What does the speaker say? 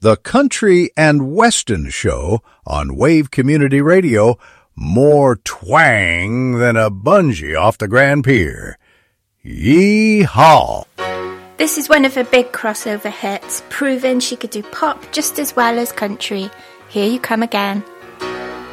the Country and Western Show on Wave Community Radio, more twang than a bungee off the Grand Pier. Yee-haw! This is one of her big crossover hits, proving she could do pop just as well as country. Here You Come Again.